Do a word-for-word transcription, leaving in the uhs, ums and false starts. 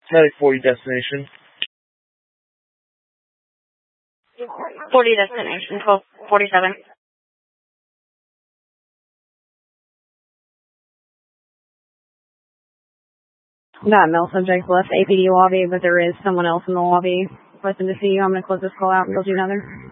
Static forty destination. forty destination, twelve forty-seven. Got male subjects left A P D lobby, but there is someone else in the lobby. Requesting to see you. I'm going to close this call out and build you another.